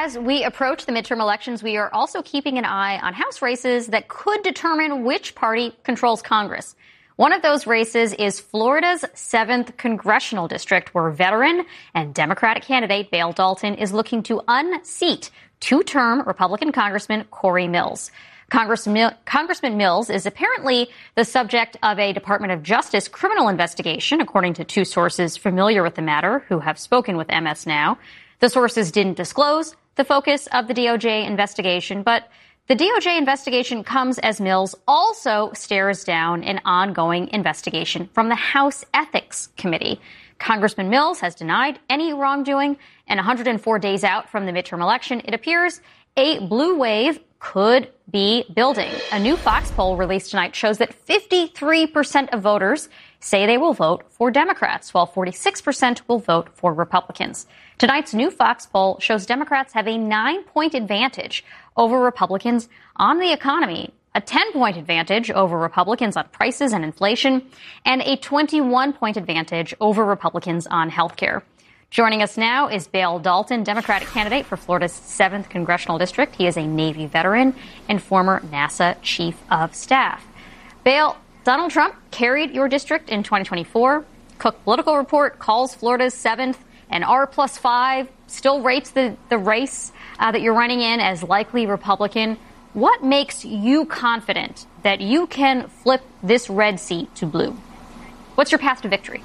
As we approach the midterm elections, we are also keeping an eye on House races that could determine which party controls Congress. One of those races is Florida's 7th congressional district, where veteran and Democratic candidate Bayle Dalton is looking to unseat two-term Republican Congressman Corey Mills. Congressman Mills is apparently the subject of a Department of Justice criminal investigation, according to two sources familiar with the matter who have spoken with MS Now. The sources didn't disclose the focus of the DOJ investigation, but the DOJ investigation comes as Mills also stares down an ongoing investigation from the House Ethics Committee. Congressman Mills has denied any wrongdoing, and 104 days out from the midterm election, it appears a blue wave could be building. A new Fox poll released tonight shows that 53% of voters say they will vote for Democrats, while 46% will vote for Republicans. Tonight's new Fox poll shows Democrats have a 9-point advantage over Republicans on the economy, a 10-point advantage over Republicans on prices and inflation, and a 21-point advantage over Republicans on health care. Joining us now is Bayle Dalton, Democratic candidate for Florida's 7th congressional district. He is a Navy veteran and former NASA chief of staff. Bayle, Donald Trump carried your district in 2024. Cook Political Report calls Florida's 7th an R+5, still rates the race that you're running in as likely Republican. What makes you confident that you can flip this red seat to blue? What's your path to victory?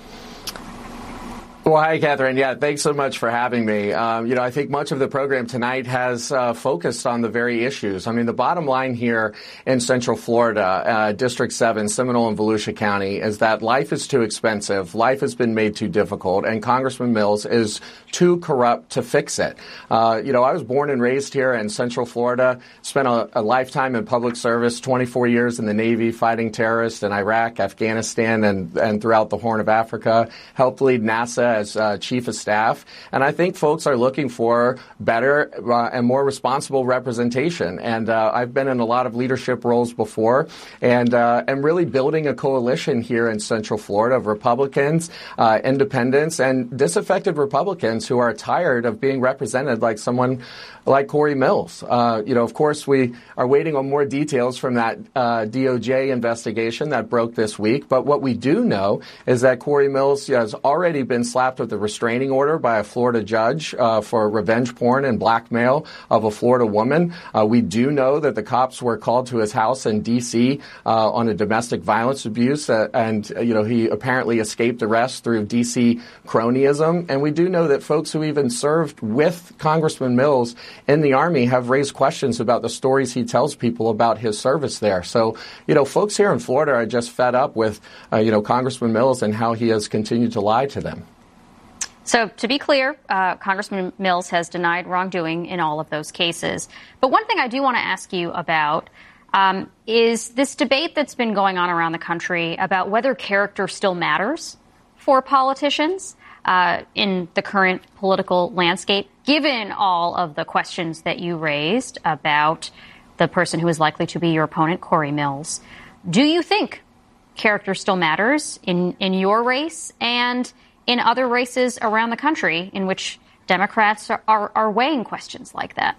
Well, hi, Catherine. Yeah, thanks so much for having me. I think much of the program tonight has focused on the very issues. I mean, the bottom line here in Central Florida, District 7, Seminole and Volusia County, is that life is too expensive, life has been made too difficult, and Congressman Mills is too corrupt to fix it. I was born and raised here in Central Florida, spent a lifetime in public service, 24 years in the Navy fighting terrorists in Iraq, Afghanistan, and throughout the Horn of Africa, helped lead NASA as chief of staff. And I think folks are looking for better and more responsible representation. And I've been in a lot of leadership roles before, and really building a coalition here in Central Florida of Republicans, independents, and disaffected Republicans who are tired of being represented like someone like Corey Mills. Of course, we are waiting on more details from that DOJ investigation that broke this week. But what we do know is that Corey Mills has already been slapped with a restraining order by a Florida judge for revenge porn and blackmail of a Florida woman. We do know that the cops were called to his house in D.C. On a domestic violence abuse, and he apparently escaped arrest through D.C. cronyism. And we do know that folks who even served with Congressman Mills in the Army have raised questions about the stories he tells people about his service there. So, folks here in Florida are just fed up with, Congressman Mills and how he has continued to lie to them. So to be clear, Congressman Mills has denied wrongdoing in all of those cases. But one thing I do want to ask you about is this debate that's been going on around the country about whether character still matters for politicians in the current political landscape, given all of the questions that you raised about the person who is likely to be your opponent, Corey Mills. Do you think character still matters in your race and in other races around the country in which Democrats are weighing questions like that?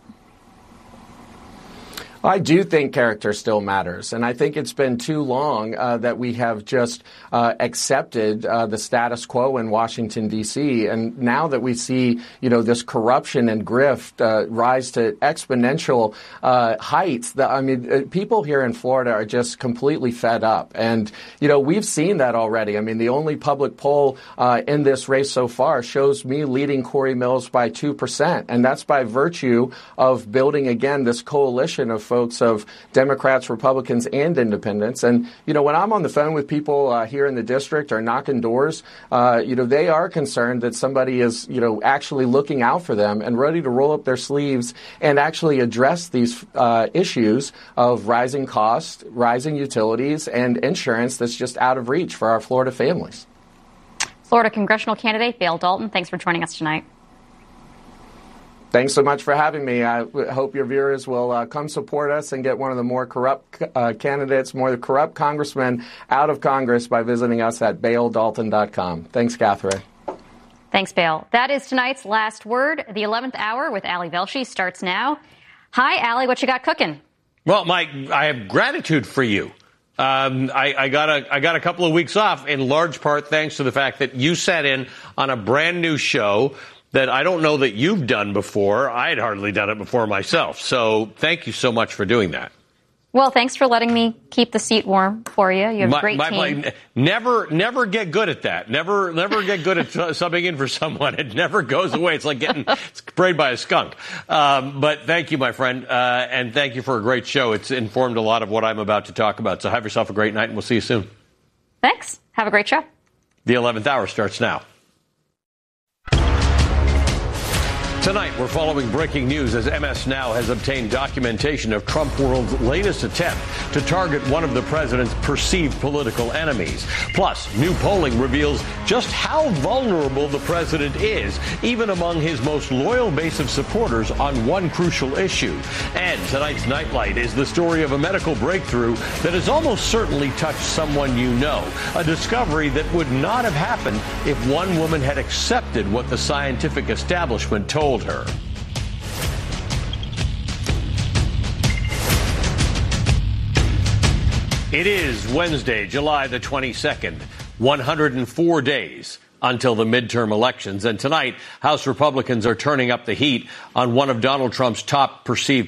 I do think character still matters, and I think it's been too long that we have just accepted the status quo in Washington, D.C., and now that we see, this corruption and grift rise to exponential heights, people here in Florida are just completely fed up, and, we've seen that already. I mean, the only public poll in this race so far shows me leading Corey Mills by 2%, and that's by virtue of building, again, this coalition of folks of Democrats, Republicans, and independents. And, when I'm on the phone with people here in the district or knocking doors, they are concerned that somebody is, actually looking out for them and ready to roll up their sleeves and actually address these issues of rising costs, rising utilities, and insurance that's just out of reach for our Florida families. Florida congressional candidate Bayle Dalton, thanks for joining us tonight. Thanks so much for having me. I hope your viewers will come support us and get one of the more corrupt candidates, more corrupt congressmen out of Congress by visiting us at BayleDalton.com. Thanks, Catherine. Thanks, Bale. That is tonight's Last Word. The 11th hour with Ali Velshi starts now. Hi, Ali. What you got cooking? Well, Mike, I have gratitude for you. I got a couple of weeks off in large part thanks to the fact that you sat in on a brand new show that I don't know that you've done before. I had hardly done it before myself. So thank you so much for doing that. Well, thanks for letting me keep the seat warm for you. You have a great team. Never get good at that. Never get good at subbing in for someone. It never goes away. It's like getting sprayed by a skunk. But thank you, my friend, and thank you for a great show. It's informed a lot of what I'm about to talk about. So have yourself a great night, and we'll see you soon. Thanks. Have a great show. The 11th hour starts now. Tonight, we're following breaking news as MS Now has obtained documentation of Trump World's latest attempt to target one of the president's perceived political enemies. Plus, new polling reveals just how vulnerable the president is, even among his most loyal base of supporters on one crucial issue. And tonight's Nightlight is the story of a medical breakthrough that has almost certainly touched someone you know. A discovery that would not have happened if one woman had accepted what the scientific establishment told her. It is Wednesday, July the 22nd, 104 days until the midterm elections. And tonight, House Republicans are turning up the heat on one of Donald Trump's top perceived